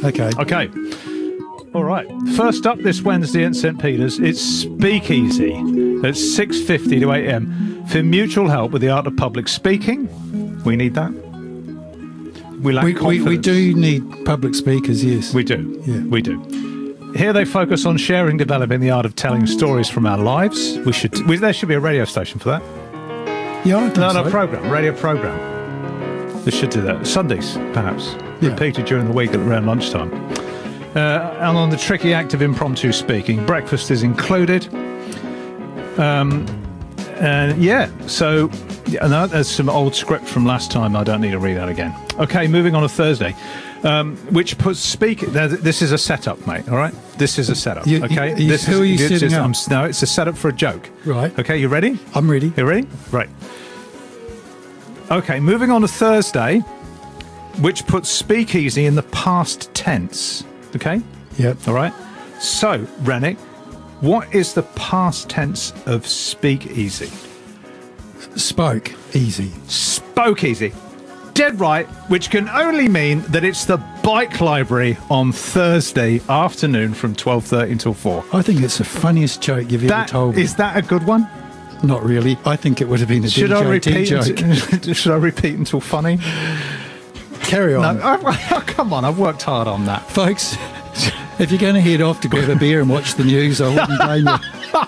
Okay. Okay. All right. First up this Wednesday at St. Peter's, it's Speakeasy at 6:50 to 8 a.m. for mutual help with the art of public speaking. We need that. We lack confidence. We do need public speakers, yes. We do. Yeah. We do. Here they focus on sharing, developing the art of telling stories from our lives. There should be a radio station for that. Yeah, I think so. Radio program. They should do that. Sundays, perhaps. Yeah. Repeated during the week at around lunchtime. And on the tricky act of impromptu speaking, breakfast is included. So there's some old script from last time. I don't need to read that again. Okay, moving on to Thursday, which puts speaking. This is a setup, mate. All right, this is a setup. Okay, who are you setting up? No, it's a setup for a joke. Right. Okay, you ready? I'm ready. You ready? Right. Okay, moving on to Thursday, which puts speakeasy in the past tense. Okay? Yep. All right. So, Rennick, what is the past tense of speakeasy? Spoke easy. Spoke easy. Dead right, which can only mean that it's the bike library on Thursday afternoon from 12:30 until 4. I think it's the funniest joke you've ever told me. Is that a good one? Not really. I think it would have been a Should I repeat joke. Should I repeat until funny? Carry on. No, come on, I've worked hard on that. Folks, if you're going to head off to grab a beer and watch the news, I wouldn't blame you.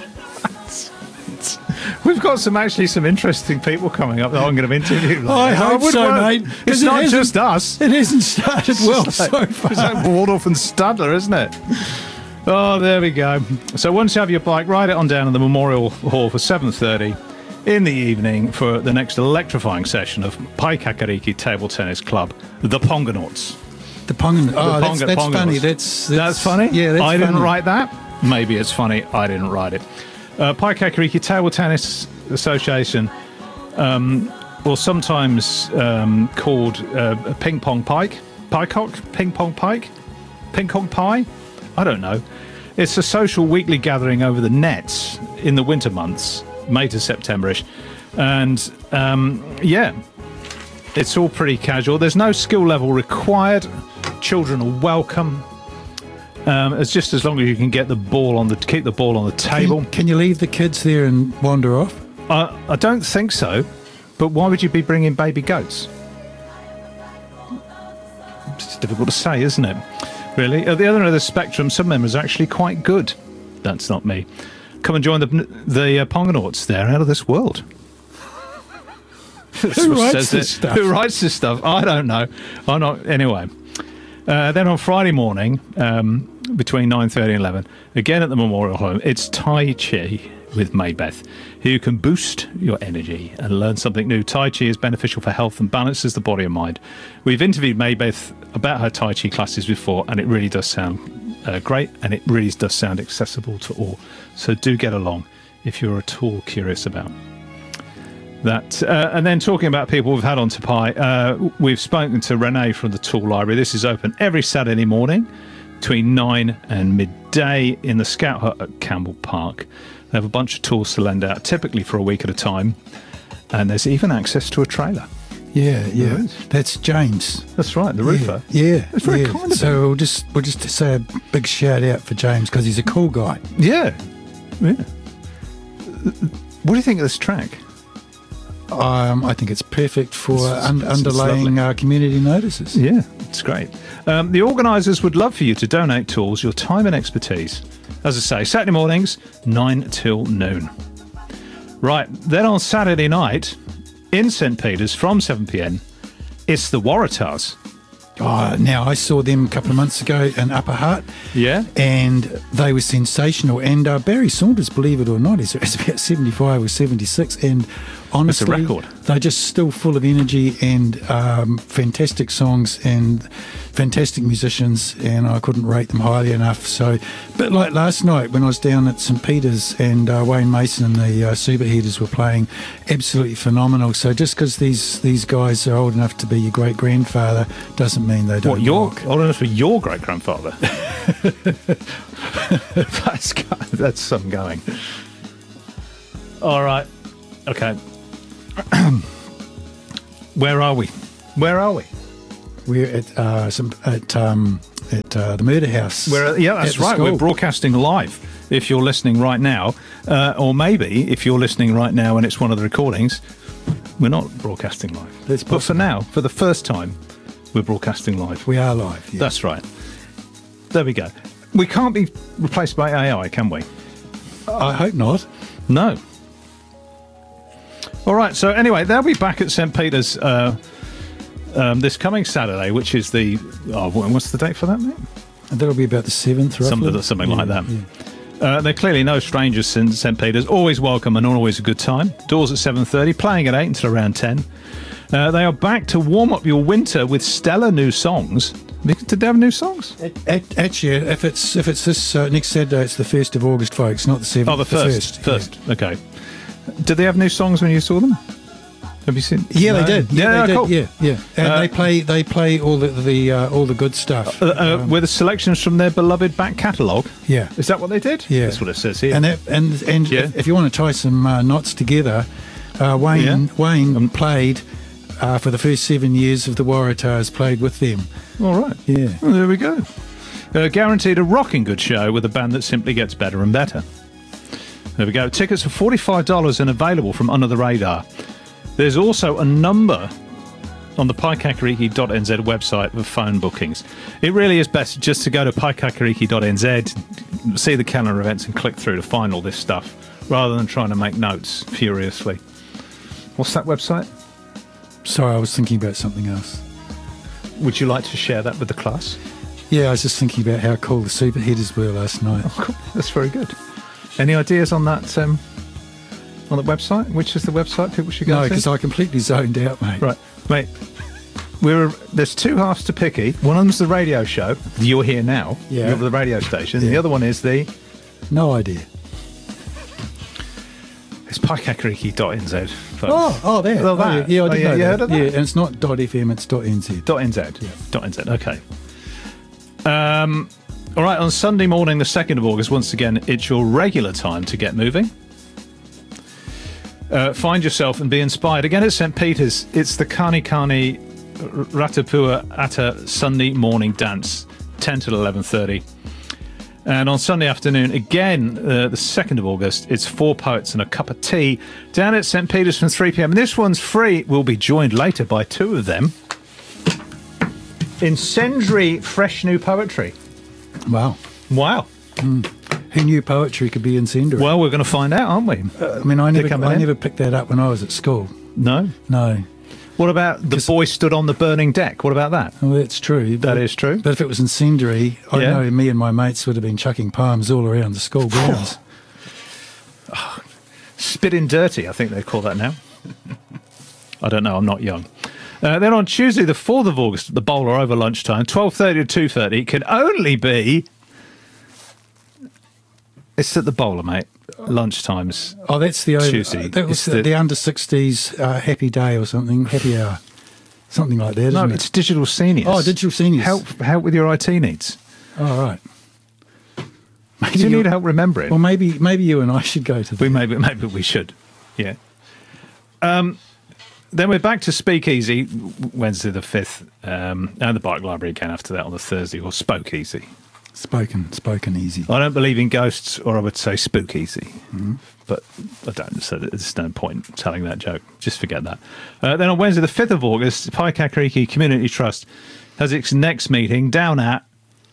We've got some interesting people coming up that I'm going to interview. I hope so, mate. It's not just us. It hasn't started well so far. It's like Waldorf and Stadler, isn't it? Oh, there we go. So once you have your bike, ride it on down to the Memorial Hall for 7:30 in the evening for the next electrifying session of Paikakariki Table Tennis Club, the Pongonauts. The Pongonauts. Oh, that's funny. That's funny? Yeah, that's I funny. didn't write that. Maybe it's funny. I didn't write it. Paikakariki Table Tennis Association, or sometimes called Ping Pong Pike, Ping Pong Pike, Ping Pong Pie. I don't know. It's a social weekly gathering over the nets in the winter months, May to September-ish, and it's all pretty casual. There's no skill level required. Children are welcome. It's just as long as you can get keep the ball on the table. Can you leave the kids there and wander off? I don't think so. But why would you be bringing baby goats? It's difficult to say, isn't it? Really. At the other end of the spectrum, some members are actually quite good. That's not me. Come and join the Pongonauts. They're out of this world. Who writes this stuff? Who writes this stuff? I don't know. I'm not. Anyway. Then on Friday morning, between 9:30 and 11, again at the Memorial Home, it's Tai Chi with Maybeth, who can boost your energy and learn something new. Tai Chi is beneficial for health and balances the body and mind. We've interviewed Maybeth about her Tai Chi classes before, and it really does sound great, and it really does sound accessible to all. So do get along if you're at all curious about that. And then talking about people we've had on to Pi, we've spoken to Renee from the Tool Library. This is open every Saturday morning between 9 and midday in the Scout Hut at Campbell Park. They have a bunch of tools to lend out, typically for a week at a time, and there's even access to a trailer. Yeah. That's James. That's right, the roofer. Yeah. It's very kind of him. So we'll just say a big shout out for James because he's a cool guy. Yeah. What do you think of this track? I think it's perfect for It's underlaying community notices. Yeah, it's great. The organisers would love for you to donate tools, your time and expertise. As I say, Saturday mornings, 9 till noon. Right, then on Saturday night, in St. Peter's from 7 p.m, it's the Waratahs. Oh, now, I saw them a couple of months ago in Upper Hutt. Yeah? And they were sensational. And Barry Saunders, believe it or not, is about 75 or 76. And honestly, that's a record. They're just still full of energy and fantastic songs and fantastic musicians. And I couldn't rate them highly enough. So, but like last night when I was down at St. Peter's and Wayne Mason and the Superheaters were playing, absolutely phenomenal. So just because these guys are old enough to be your great-grandfather doesn't mean they don't. What, you're old enough for your great-grandfather? That's some going. All right. Okay. Where are we? We're at at the Murder House. That's at the right. school. We're broadcasting live if you're listening right now. Or maybe if you're listening right now and it's one of the recordings, we're not broadcasting live. That's but for now, for the first time, we're broadcasting live. We are live. Yeah. That's right. There we go. We can't be replaced by AI, can we? I hope not. No. All right. So anyway, they'll be back at St. Peter's this coming Saturday, which is the... what's the date for that, mate? And that'll be about the 7th, roughly. Something like that. Yeah. They're clearly no strangers since St. Peter's. Always welcome and always a good time. Doors at 7:30, playing at 8 until around 10. They are back to warm up your winter with stellar new songs. Did they have new songs? Actually, if it's this next Saturday, it's the 1st of August, folks, not the 7th. Oh, the 1st. First. Yeah. Okay. Did they have new songs when you saw them? Have you seen? Yeah, they did. Yeah, they cool. did. Yeah. And they play all the good stuff. With the selections from their beloved back catalogue. Yeah. Is that what they did? Yeah. That's what it says here. And Yeah. if you want to tie some knots together, Wayne played for the first 7 years of the Waratahs, played with them. All right. Yeah. Well, there we go. Guaranteed a rocking good show with a band that simply gets better and better. There we go. Tickets are $45 and available from Under the Radar. There's also a number on the paikakariki.nz website for phone bookings. It really is best just to go to paikakariki.nz, see the calendar events and click through to find all this stuff, rather than trying to make notes furiously. What's that website? Sorry, I was thinking about something else. Would you like to share that with the class? Yeah, I was just thinking about how cool the Superheaders were last night. Oh, cool. That's very good. Any ideas on that on the website? Which is the website people should go to? No, because I completely zoned out, mate. Right, mate. There's two halves to Picky. One of them's the radio show. You're here now. Yeah. You're the radio station. Yeah. The other one is No idea. It's paikakariki.nz. Oh, there. Well, that. Yeah, I did know you that. heard of that? Yeah, and it's not .fm, it's .nz. .nz. Yeah. .nz. Okay. All right. On Sunday morning, the 2nd of August, once again, it's your regular time to get moving. Find yourself and be inspired. Again, at St. Peter's, it's the Kani Kani Ratapua Atta Sunday morning dance, 10 till 11:30. And on Sunday afternoon, again, the 2nd of August, it's 4 poets and a cup of tea down at St. Peter's from 3 p.m. And this one's free. We'll be joined later by 2 of them. Incendiary fresh new poetry. Wow. Wow. Who knew poetry could be incendiary? Well, we're going to find out, aren't we? I mean, I never picked that up when I was at school. No? No. What about the boy stood on the burning deck? What about that? Well, that's true. That is true. But if it was incendiary, I know me and my mates would have been chucking poems all around the school grounds. Spitting dirty, I think they call that now. I don't know, I'm not young. Then on Tuesday, the 4th of August, at the Bowler over lunchtime, 12:30 to 2:30, can only be... It's at the Bowler, mate. Lunchtimes. Oh, that's the Tuesday. That was the under-60s happy day or something, happy hour. Something like that, isn't it? It's Digital Seniors. Oh, Digital Seniors. Help with your IT needs. Oh, right. Do you need help remembering? Well, maybe you and I should go to that. Maybe we should. Yeah. Then we're back to Speakeasy, Wednesday the 5th, and the Bike Library again after that on the Thursday, or Spokeasy. Spoken easy. I don't believe in ghosts, or I would say spookeasy. But I don't, so there's no point telling that joke. Just forget that. Then on Wednesday, the 5th of August, Paikakariki Community Trust has its next meeting down at...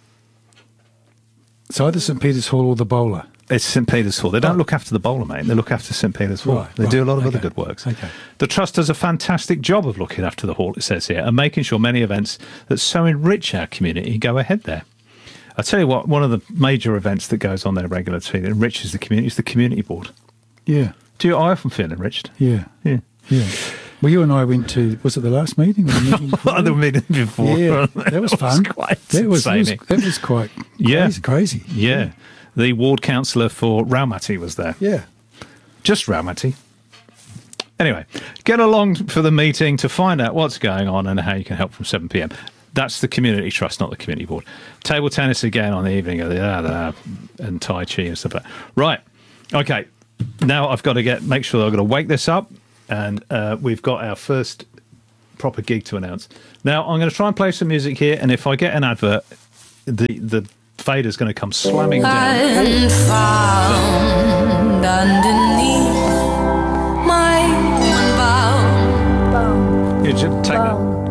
It's either St. Peter's Hall or the Bowler. It's St. Peter's Hall. They don't look after the Bowler, mate. They look after St. Peter's Hall. Right, they do a lot of other good works. Okay. The Trust does a fantastic job of looking after the hall, it says here, and making sure many events that so enrich our community go ahead there. I'll tell you what, one of the major events that goes on there regularly that enriches the community is the community board. Yeah. I often feel enriched. Yeah. Yeah. Yeah. Well, you and I went to, was it the last meeting? Or the meeting before? The meeting before. Yeah, that was fun. That was quite crazy. Yeah. The ward councillor for Raumati was there. Yeah. Just Raumati. Anyway, get along for the meeting to find out what's going on and how you can help from 7 p.m. That's the community trust, not the community board. Table tennis again on the evening of the and Tai Chi and stuff like that. Right. Okay. Now I've got to make sure that I've got to wake this up, and we've got our first proper gig to announce. Now I'm going to try and play some music here, and if I get an advert, the fader's going to come slamming down. And found